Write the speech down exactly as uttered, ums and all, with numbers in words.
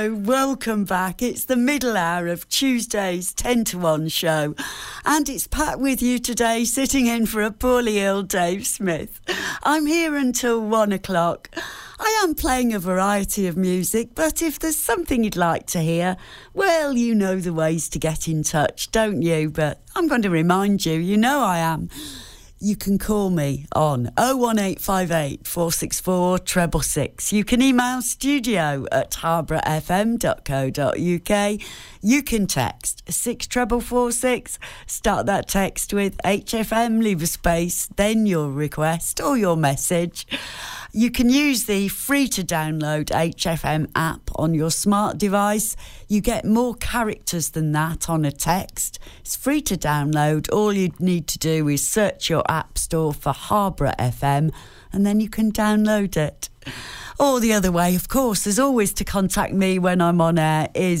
Welcome back. It's the middle hour of Tuesday's ten to one show, and it's Pat with you today, sitting in for a poorly ill Dave Smith. I'm here until one o'clock. I am playing a variety of music, but if there's something you'd like to hear, well, you know the ways to get in touch, don't you? But I'm going to remind you, you know I am. You can call me on oh one eight five eight, four six four, six six six. You can email studio at harborough f m dot co dot u k. You can text six four four six. Start that text with H F M, leave a space, then your request or your message. You can use the free-to-download H F M app on your smart device. You get more characters than that on a text. It's free to download. All you need to do is search your app store for Harborough F M, and then you can download it. Or the other way, of course, as always, to contact me when I'm on air is